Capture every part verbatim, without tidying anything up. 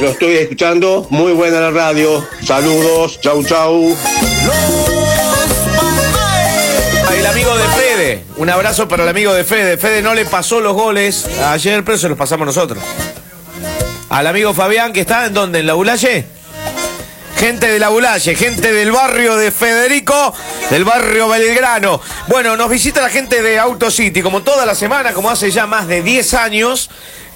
Lo estoy escuchando, muy buena la radio. Saludos, chau chau. El amigo de Fede, un abrazo para el amigo de Fede. Fede no le pasó los goles ayer, pero se los pasamos nosotros. Al amigo Fabián, que está en donde, en la Bulaye. Gente de la Bulaye, gente del barrio de Federico, del barrio Belgrano. Bueno, nos visita la gente de AutoCity, como toda la semana, como hace ya más de diez años.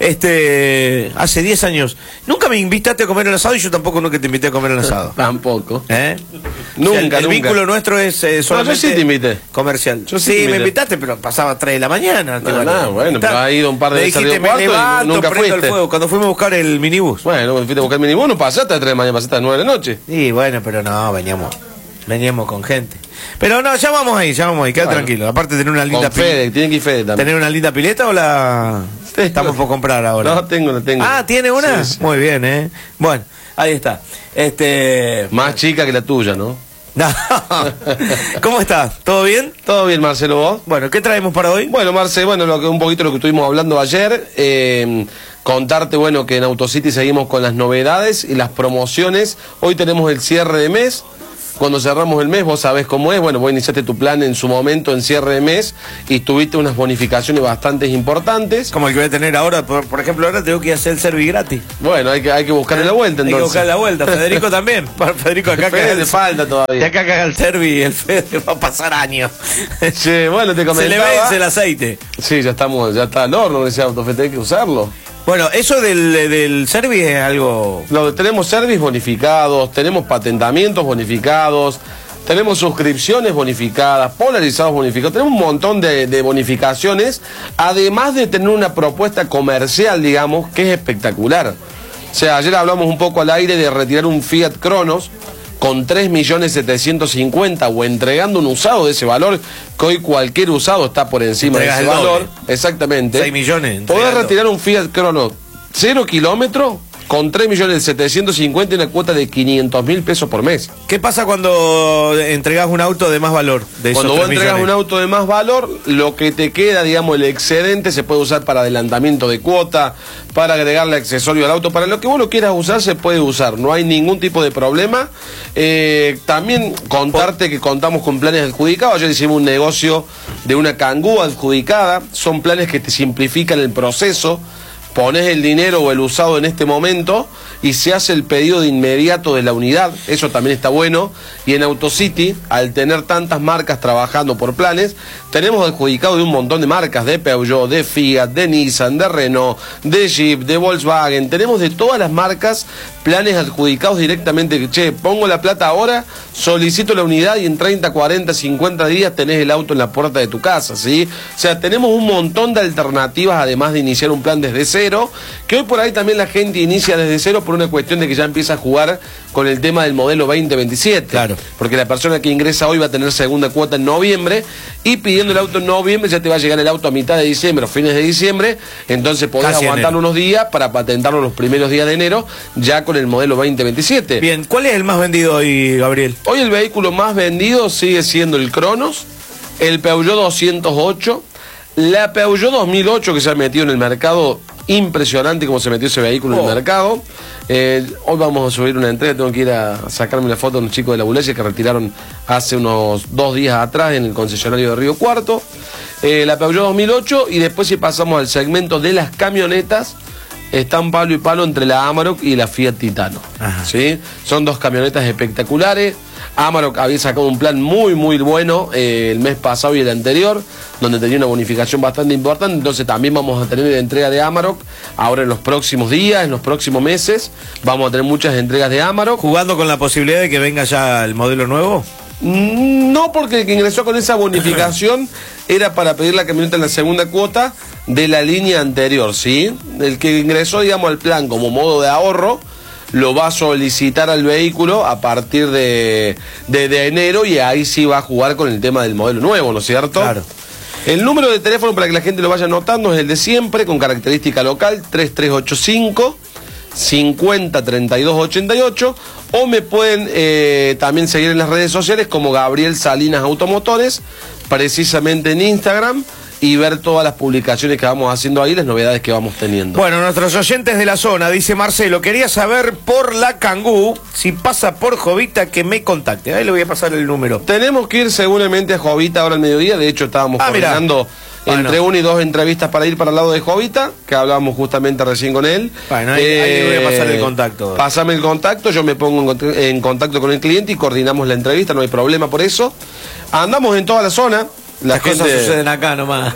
Este, hace diez años. Nunca me invitaste a comer el asado y yo tampoco nunca te invité a comer el asado. Tampoco. ¿Eh? Nunca, o sea, el, el nunca. vínculo nuestro es eh, solamente no, yo sí te invité. Comercial. Yo sí sí, te invité. me invitaste, pero pasaba a tres de la mañana. No, no, bueno, pero ha ido un par de veces dijiste, al me cuarto y levanto, nunca prendo fuiste. el fuego. Cuando fuimos a buscar el minibús. Bueno, me fuiste a buscar el minibús, no pasaste a tres de la mañana, pasaste a nueve de la noche. Sí, bueno, pero no, veníamos, veníamos con gente. Pero no, ya vamos ahí, ya vamos ahí, queda Bueno. tranquilo. Aparte de tener una linda Con Fede, pileta. tiene que ir Fede también. ¿Tener una linda pileta o la Tengo. estamos por comprar ahora? No, tengo, la tengo. Ah, ¿tiene una? Sí, sí. Muy bien, ¿eh? Bueno, ahí está. Este... Más chica que la tuya, ¿no? No. ¿Cómo estás? ¿Todo bien? Todo bien, Marcelo, ¿vos? Bueno, ¿qué traemos para hoy? Bueno, Marce, bueno, lo que, un poquito lo que estuvimos hablando ayer, eh, contarte, bueno, que en AutoCity seguimos con las novedades y las promociones. Hoy tenemos el cierre de mes. Cuando cerramos el mes, vos sabés cómo es. Bueno, vos iniciaste tu plan en su momento en cierre de mes y tuviste unas bonificaciones bastante importantes. Como el que voy a tener ahora, por, por ejemplo, ahora tengo que hacer el service gratis. Bueno, hay que, hay que buscarle la vuelta entonces. Hay que buscar la vuelta. Federico también. Para Federico acá Fede caga le el- falta todavía. De acá caga el service y el Fede va a pasar años. Sí, bueno, te comentaba. Se le vence el aceite. Sí, ya estamos, ya está al horno ese Autofete, hay que usarlo. Bueno, eso del, del service es algo... Lo, tenemos service bonificados, tenemos patentamientos bonificados, tenemos suscripciones bonificadas, polarizados bonificados, tenemos un montón de, de bonificaciones, además de tener una propuesta comercial, digamos, que es espectacular. O sea, ayer hablamos un poco al aire de retirar un Fiat Cronos con tres millones setecientos cincuenta o entregando un usado de ese valor, que hoy cualquier usado está por encima Entregas de ese el doble. valor. Exactamente. seis millones. Poder entregando. retirar un Fiat Cronos cero kilómetro con tres millones setecientos cincuenta y una cuota de quinientos mil pesos por mes. ¿Qué pasa cuando entregas un auto de más valor? De esos Cuando vos tres entregas un millones? auto de más valor, lo que te queda, digamos, el excedente se puede usar para adelantamiento de cuota, para agregarle accesorio al auto, para lo que vos lo quieras usar se puede usar, no hay ningún tipo de problema. Eh, también contarte que contamos con planes adjudicados. Ayer hicimos un negocio de una Kangoo adjudicada, son planes que te simplifican el proceso. Pones el dinero o el usado en este momento y se hace el pedido de inmediato de la unidad. Eso también está bueno. Y en AutoCity, al tener tantas marcas trabajando por planes, tenemos adjudicado de un montón de marcas, de Peugeot, de Fiat, de Nissan, de Renault, de Jeep, de Volkswagen. Tenemos de todas las marcas planes adjudicados directamente. Que, che, pongo la plata ahora, solicito la unidad y en treinta, cuarenta, cincuenta días tenés el auto en la puerta de tu casa, ¿sí? O sea, tenemos un montón de alternativas, además de iniciar un plan desde cero, que hoy por ahí también la gente inicia desde cero por una cuestión de que ya empieza a jugar con el tema del modelo veinte veintisiete. Claro. Porque la persona que ingresa hoy va a tener segunda cuota en noviembre y pidiendo el auto en noviembre ya te va a llegar el auto a mitad de diciembre o fines de diciembre, entonces podés Casi aguantar enero. unos días para patentarlo los primeros días de enero ya con el modelo veinte veintisiete. Bien, ¿cuál es el más vendido hoy, Gabriel? Hoy el vehículo más vendido sigue siendo el Cronos, el Peugeot doscientos ocho, la Peugeot dos mil ocho que se ha metido en el mercado. Impresionante cómo se metió ese vehículo Oh. en el mercado. Eh, hoy vamos a subir una entrega, tengo que ir a sacarme la foto de los chicos de la Bulaye que retiraron hace unos dos días atrás en el concesionario de Río Cuarto. Eh, la Peugeot dos mil ocho y después si pasamos al segmento de las camionetas, están palo y palo entre la Amarok y la Fiat Titano. Ajá. ¿Sí? Son dos camionetas espectaculares. Amarok había sacado un plan muy muy bueno eh, el mes pasado y el anterior, donde tenía una bonificación bastante importante, entonces también vamos a tener la entrega de Amarok ahora en los próximos días, en los próximos meses, vamos a tener muchas entregas de Amarok. ¿Jugando con la posibilidad de que venga ya el modelo nuevo? No, porque el que ingresó con esa bonificación era para pedir la camioneta en la segunda cuota de la línea anterior, ¿sí? El que ingresó, digamos, al plan como modo de ahorro, lo va a solicitar al vehículo a partir de, de, de enero y ahí sí va a jugar con el tema del modelo nuevo, ¿no es cierto? Claro. El número de teléfono para que la gente lo vaya anotando es el de siempre, con característica local, tres tres ocho cinco, cincuenta, treinta y dos, ochenta y ocho, o me pueden eh, también seguir en las redes sociales como Gabriel Salinas Automotores, precisamente en Instagram, y ver todas las publicaciones que vamos haciendo ahí, las novedades que vamos teniendo. Bueno, nuestros oyentes de la zona, dice Marcelo, quería saber por la Kangoo, si pasa por Jovita, que me contacte. Ahí le voy a pasar el número. Tenemos que ir seguramente a Jovita ahora al mediodía, de hecho estábamos ah, coordinando bueno. entre una y dos entrevistas para ir para el lado de Jovita, que hablábamos justamente recién con él. Bueno, ahí, eh, ahí le voy a pasar el contacto. Pásame el contacto, yo me pongo en, en contacto con el cliente y coordinamos la entrevista, no hay problema por eso. Andamos en toda la zona. Las gente... cosas suceden acá nomás.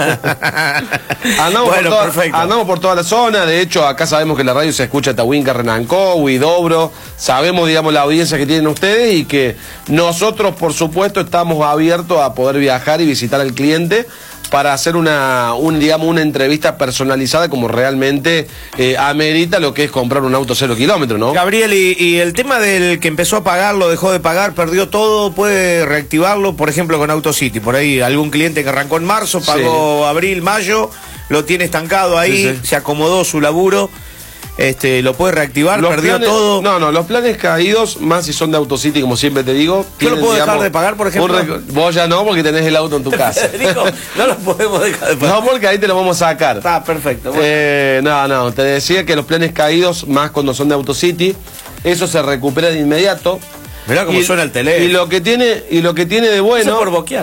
andamos, bueno, por toda, andamos por toda la zona. De hecho, acá sabemos que la radio se escucha Tahuinca, Renancó, Huidobro. Sabemos, digamos, la audiencia que tienen ustedes y que nosotros, por supuesto, estamos abiertos a poder viajar y visitar al cliente para hacer una, un, digamos, una entrevista personalizada como realmente eh, amerita lo que es comprar un auto cero kilómetros, ¿no? Gabriel, y, y el tema del que empezó a pagar, lo dejó de pagar, perdió todo, ¿puede reactivarlo? Por ejemplo, con AutoCity. Por ahí algún cliente que arrancó en marzo, pagó sí. abril, mayo, lo tiene estancado ahí, sí, sí. se acomodó su laburo. Este, ¿lo puede reactivar? Los ¿Perdió planes, todo? No, no, los planes caídos, más si son de AutoCity, como siempre te digo. ¿Yo tienen, lo puedo digamos, dejar de pagar, por ejemplo? Vos ya no, porque tenés el auto en tu casa. Digo, no lo podemos dejar de pagar. No, porque ahí te lo vamos a sacar. Está perfecto. Bueno. Eh, no, no, te decía que los planes caídos, más cuando son de AutoCity, eso se recupera de inmediato. Mirá cómo y, suena el teléfono. Y lo que tiene, y lo que tiene de bueno. Eso por boquear.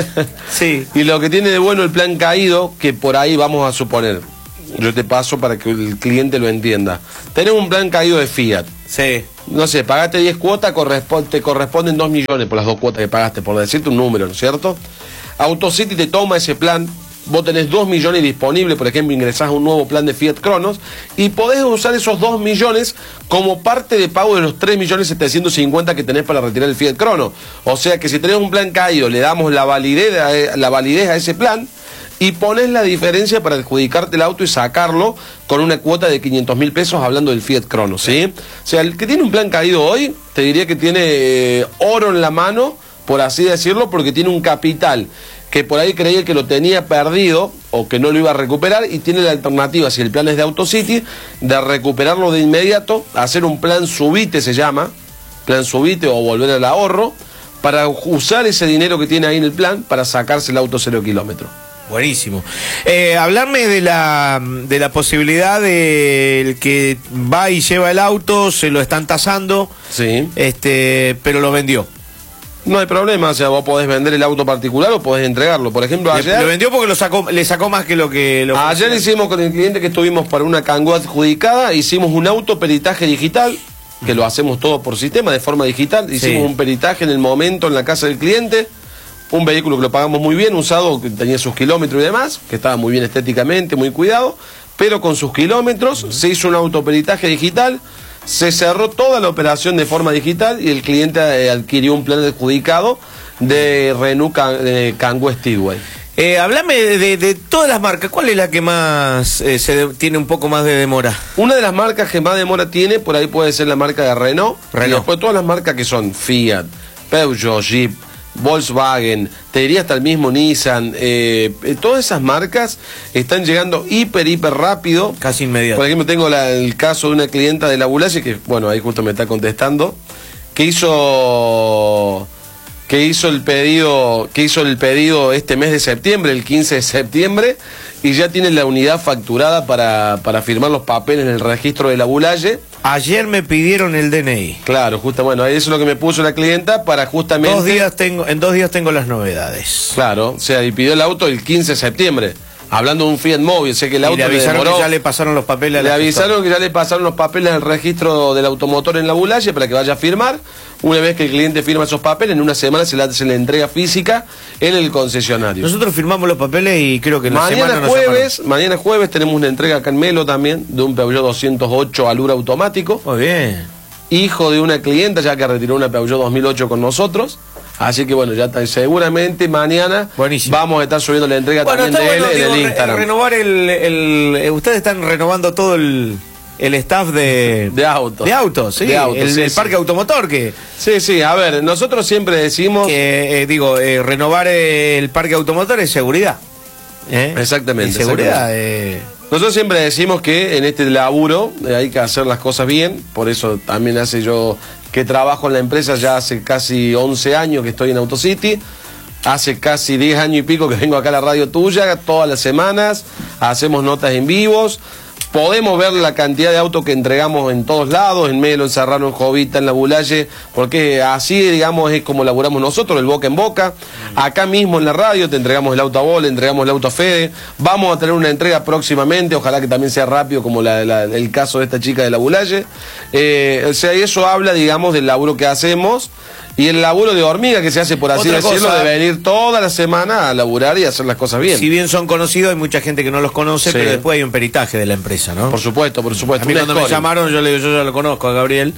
Sí. Y lo que tiene de bueno el plan caído, que por ahí vamos a suponer. Yo te paso para que el cliente lo entienda. Tenés un plan caído de Fiat. Sí. No sé, pagaste diez cuotas, corresponde, te corresponden dos millones por las dos cuotas que pagaste, por decirte un número, ¿no es cierto? AutoCity te toma ese plan, vos tenés dos millones disponibles, por ejemplo, ingresás a un nuevo plan de Fiat Cronos y podés usar esos dos millones como parte de pago de los tres millones setecientos cincuenta que tenés para retirar el Fiat Crono. O sea que si tenés un plan caído, le damos la validez a, la validez a ese plan y pones la diferencia para adjudicarte el auto y sacarlo con una cuota de quinientos mil pesos, hablando del Fiat Crono, ¿sí? O sea, el que tiene un plan caído hoy, te diría que tiene eh, oro en la mano, por así decirlo, porque tiene un capital que por ahí creía que lo tenía perdido o que no lo iba a recuperar, y tiene la alternativa, si el plan es de AutoCity, de recuperarlo de inmediato, hacer un plan subite, se llama, plan subite o volver al ahorro, para usar ese dinero que tiene ahí en el plan para sacarse el auto cero kilómetros. Buenísimo. Eh, hablarme de la de la posibilidad del que va y lleva el auto, se lo están tasando, sí, este, pero lo vendió. No hay problema, o sea, vos podés vender el auto particular o podés entregarlo. Por ejemplo, ayer... Le, lo vendió porque lo sacó, le sacó más que lo que... Lo ayer hicimos con el cliente que estuvimos para una Kangoo adjudicada, hicimos un autoperitaje digital, que lo hacemos todo por sistema, de forma digital. Hicimos sí. un peritaje en el momento en la casa del cliente, un vehículo que lo pagamos muy bien, usado, que tenía sus kilómetros y demás, que estaba muy bien estéticamente, muy cuidado, pero con sus kilómetros uh-huh. se hizo un autoperitaje digital. Se cerró toda la operación de forma digital y el cliente eh, adquirió un plan adjudicado de Renault Kangoo Speedway. Eh, hablame de, de, de todas las marcas, ¿cuál es la que más eh, se de, tiene un poco más de demora? Una de las marcas que más demora tiene, por ahí puede ser la marca de Renault, Renault. Y después todas las marcas que son Fiat, Peugeot, Jeep, Volkswagen, te diría hasta el mismo Nissan, eh, todas esas marcas están llegando hiper, hiper rápido. Casi inmediato. Por ejemplo, tengo la, el caso de una clienta de la Bulache, que bueno, ahí justo me está contestando, que hizo que hizo el pedido, que hizo el pedido este mes de septiembre, el quince de septiembre, y ya tiene la unidad facturada para, para firmar los papeles en el registro de la Bulache. Ayer me pidieron el D N I. Claro, justo, bueno, eso es lo que me puso la clienta para justamente... Dos días tengo, en dos días tengo las novedades. Claro, o sea, y pidió el auto el quince de septiembre, hablando de un Fiat Móvil, sé que el auto y le avisaron le demoró, que ya le pasaron los papeles. Le avisaron que ya le pasaron los papeles al registro del automotor en la Bulache para que vaya a firmar. Una vez que el cliente firma esos papeles, en una semana se le, se le entrega física en el concesionario. Nosotros firmamos los papeles y creo que en la mañana semana jueves, nos mañana jueves tenemos una entrega acá en Melo también, de un Peugeot doscientos ocho Alura automático. Muy bien. Hijo de una clienta ya que retiró una Peugeot dos mil ocho con nosotros. Así que bueno, ya está, seguramente mañana Buenísimo. Vamos a estar subiendo la entrega bueno, también de bueno, él digo, en el Instagram. Renovar el, el, el... Ustedes están renovando todo el... El staff de... De autos. De autos, sí. De autos, el, sí, el sí. parque automotor que... Sí, sí, a ver, nosotros siempre decimos... Que, eh, digo, eh, renovar el parque automotor es seguridad. ¿eh? Exactamente. Es seguridad. Exactamente. Eh... Nosotros siempre decimos que en este laburo eh, hay que hacer las cosas bien, por eso también hace yo que trabajo en la empresa ya hace casi once años que estoy en AutoCity. Hace casi diez años y pico que vengo acá a la radio tuya, todas las semanas, hacemos notas en vivos. Podemos ver la cantidad de autos que entregamos en todos lados, en Melo, en Serrano, en Jovita, en La Bulaye, porque así, digamos, es como laburamos nosotros, el boca en boca. Acá mismo en la radio te entregamos el auto a vos, le entregamos el auto a Fede. Vamos a tener una entrega próximamente, ojalá que también sea rápido, como la, la, el caso de esta chica de La Bulaye. Eh, o sea, eso habla, digamos, del laburo que hacemos. Y el laburo de hormiga que se hace, por así Otra decirlo, cosa, de venir toda la semana a laburar y hacer las cosas bien. Si bien son conocidos, hay mucha gente que no los conoce, Sí. pero después hay un peritaje de la empresa, ¿no? Por supuesto, por supuesto. A mí Una cuando me escoria. llamaron, yo le digo, yo ya lo conozco a Gabriel.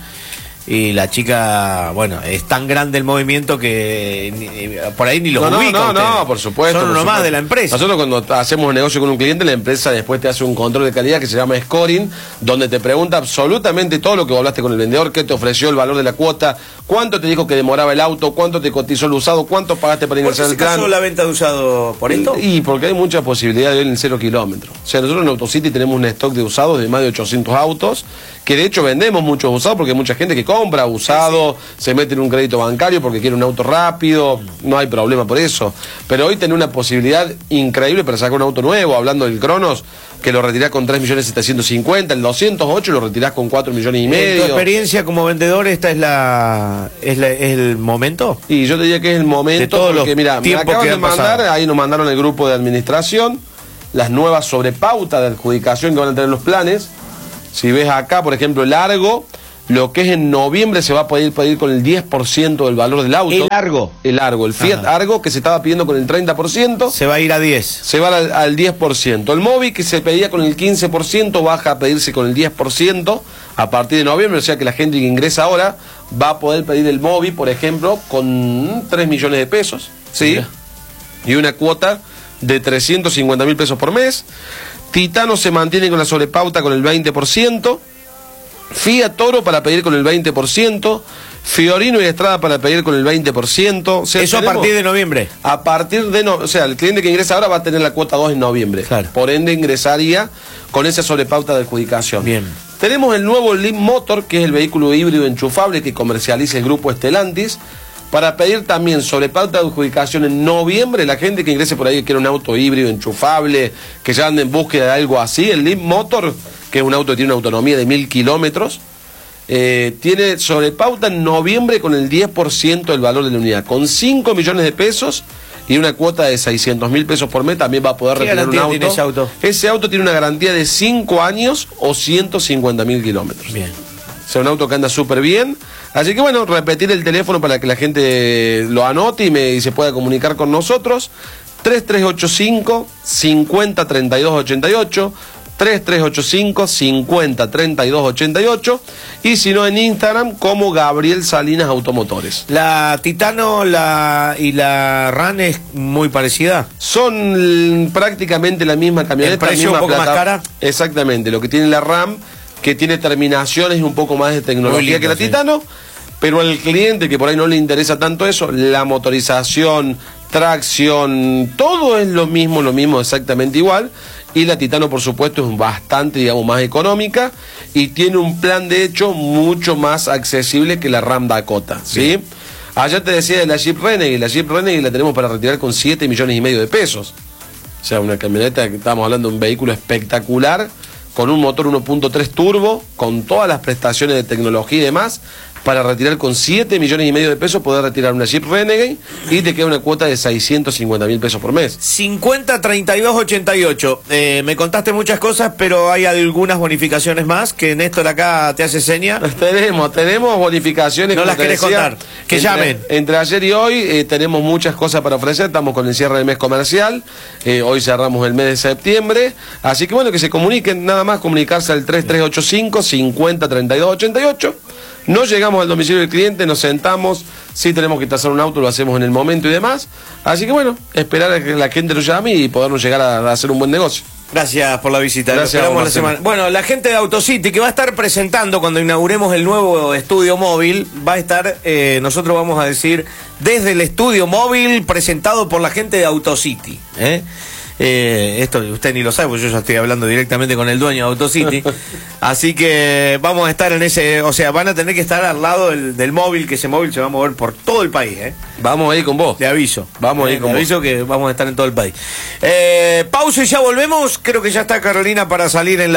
Y la chica, bueno, es tan grande el movimiento que ni- por ahí ni los No, no, ubica no, usted. no, por supuesto. Son por uno más supuesto. de la empresa. Nosotros cuando hacemos un negocio con un cliente, la empresa después te hace un control de calidad que se llama scoring, donde te pregunta absolutamente todo lo que vos hablaste con el vendedor, qué te ofreció, el valor de la cuota, cuánto te dijo que demoraba el auto, cuánto te cotizó el usado, cuánto pagaste para ¿Por qué ingresar se el plan. casó la venta de usado por esto? Y porque hay mucha posibilidad de ir en cero kilómetros. O sea, nosotros en Autocity tenemos un stock de usados de más de ochocientos autos, que de hecho vendemos muchos usados porque hay mucha gente que compra usado, se mete en un crédito bancario porque quiere un auto rápido, no hay problema por eso. Pero hoy tenés una posibilidad increíble para sacar un auto nuevo, hablando del Cronos, que lo retirás con tres millones setecientos cincuenta, el doscientos ocho lo retirás con cuatro millones y En tu medio. experiencia como vendedor, ¿esta es la es, la, es el momento? Y yo te diría que es el momento, De todos porque los mira, me tiempos acaban que de han mandar, pasado. ahí nos mandaron el grupo de administración, las nuevas sobrepautas de adjudicación que van a tener los planes. Si ves acá, por ejemplo, el Argo, lo que es en noviembre se va a poder pedir con el diez por ciento del valor del auto. El Argo. El Argo, el Fiat Ajá. Argo, que se estaba pidiendo con el treinta por ciento. Se va a ir a diez. Se va al, al diez por ciento. El Mobi, que se pedía con el quince por ciento, baja a pedirse con el diez por ciento a partir de noviembre. O sea que la gente que ingresa ahora va a poder pedir el Mobi, por ejemplo, con tres millones de pesos. ¿Sí? Mira. Y una cuota de trescientos cincuenta mil pesos por mes. Titano se mantiene con la sobrepauta con el veinte por ciento. Fiat Toro para pedir con el veinte por ciento. Fiorino y Estrada para pedir con el veinte por ciento. O sea, Eso a tenemos- partir de noviembre. a partir de, no, o sea, el cliente que ingresa ahora va a tener la cuota dos en noviembre. Claro. Por ende ingresaría con esa sobrepauta de adjudicación. Bien. Tenemos el nuevo Leap Motor, que es el vehículo híbrido enchufable que comercializa el grupo Stellantis, para pedir también sobrepauta de adjudicación en noviembre. La gente que ingrese por ahí que quiere un auto híbrido enchufable, que ya ande en búsqueda de algo así, el Leap Motor, que es un auto que tiene una autonomía de mil kilómetros, Eh, tiene sobrepauta en noviembre con el diez por ciento del valor de la unidad, con cinco millones de pesos y una cuota de seiscientos mil pesos por mes. También va a poder ¿Qué retirar un garantía auto. tiene ese auto? Ese auto tiene una garantía de cinco años o ciento cincuenta mil kilómetros. Bien. O sea, un auto que anda súper bien. Así que bueno, repetir el teléfono para que la gente lo anote y, me, y se pueda comunicar con nosotros. tres tres ocho cinco, cinco cero tres dos ocho ocho. tres tres ocho cinco, cinco cero tres dos ocho ocho. Y si no, en Instagram como Gabriel Salinas Automotores. La Titano la y la RAM es muy parecida. Son l- prácticamente la misma camioneta. ¿El precio misma un poco más plata- cara? Exactamente. Lo que tiene la RAM, que tiene terminaciones y un poco más de Muy tecnología lindo, que la sí. Titano. Pero al cliente que por ahí no le interesa tanto eso, la motorización, tracción, todo es lo mismo, lo mismo exactamente igual. Y la Titano, por supuesto, es bastante, digamos, más económica y tiene un plan, de hecho, mucho más accesible que la RAM Dakota, ¿sí? Bien. Allá te decía de la Jeep Renegade, la Jeep Renegade la tenemos para retirar con siete millones y medio de pesos. O sea, una camioneta que estamos hablando de un vehículo espectacular, con un motor uno punto tres turbo, con todas las prestaciones de tecnología y demás, para retirar con siete millones y medio de pesos, poder retirar una Jeep Renegade y te queda una cuota de seiscientos cincuenta mil pesos por mes. cincuenta treinta y dos ochenta y ocho. Eh, me contaste muchas cosas, pero hay algunas bonificaciones más que Néstor acá te hace seña. Tenemos, tenemos bonificaciones. No como las te querés decía, contar. Que entre- llamen. Entre ayer y hoy eh, tenemos muchas cosas para ofrecer. Estamos con el cierre del mes comercial. Eh, hoy cerramos el mes de septiembre. Así que bueno, que se comuniquen, nada más comunicarse al tres tres ocho cinco, cinco cero tres dos ocho ocho. No llegamos al domicilio del cliente, nos sentamos. Si tenemos que tasar un auto, lo hacemos en el momento y demás. Así que bueno, esperar a que la gente lo llame y podernos llegar a, a hacer un buen negocio. Gracias por la visita. Lo Gracias esperamos a vos, la Marcelo. semana. Bueno, la gente de Autocity que va a estar presentando cuando inauguremos el nuevo estudio móvil, va a estar, eh, nosotros vamos a decir, desde el estudio móvil presentado por la gente de Autocity. ¿eh? Eh, esto usted ni lo sabe, porque yo ya estoy hablando directamente con el dueño de AutoCity. Así que vamos a estar en ese, o sea, van a tener que estar al lado del, del móvil, que ese móvil se va a mover por todo el país, ¿eh? Vamos a ir con vos. Le aviso. Vamos a eh, ir con le vos. aviso que vamos a estar en todo el país. Eh, pausa y ya volvemos. Creo que ya está Carolina para salir en la